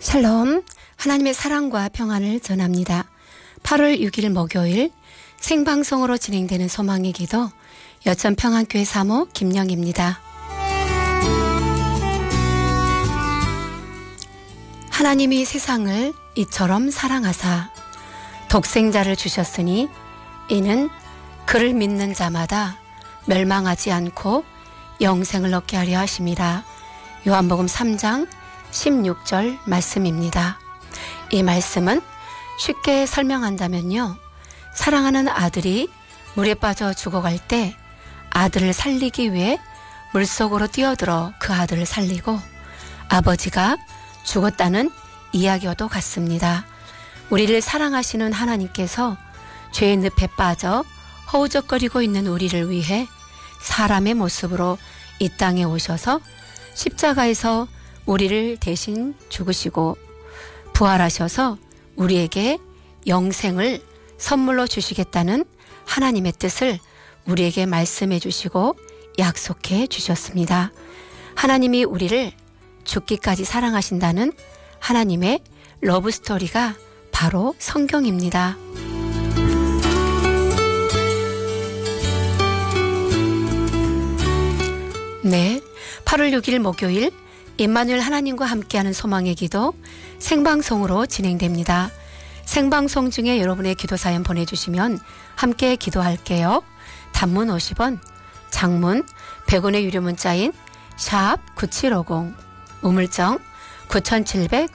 샬롬, 하나님의 사랑과 평안을 전합니다. 8월 6일 목요일 생방송으로 진행되는 소망의 기도 여천평안교회 사모 김영입니다. 하나님이 세상을 이처럼 사랑하사 독생자를 주셨으니 이는 그를 믿는 자마다 멸망하지 않고 영생을 얻게 하려 하심이라. 요한복음 3장 16절 말씀입니다. 이 말씀은 쉽게 설명한다면요, 사랑하는 아들이 물에 빠져 죽어갈 때 아들을 살리기 위해 물속으로 뛰어들어 그 아들을 살리고 아버지가 죽었다는 이야기와도 같습니다. 우리를 사랑하시는 하나님께서 죄의 늪에 빠져 허우적거리고 있는 우리를 위해 사람의 모습으로 이 땅에 오셔서 십자가에서 우리를 대신 죽으시고 부활하셔서 우리에게 영생을 선물로 주시겠다는 하나님의 뜻을 우리에게 말씀해 주시고 약속해 주셨습니다. 하나님이 우리를 죽기까지 사랑하신다는 하나님의 러브스토리가 바로 성경입니다. 네, 8월 6일 목요일 임마누엘 하나님과 함께하는 소망의 기도 생방송으로 진행됩니다. 생방송 중에 여러분의 기도 사연 보내주시면 함께 기도할게요. 단문 50원, 장문 100원의 유료 문자인 샵 9750, 우물정 9700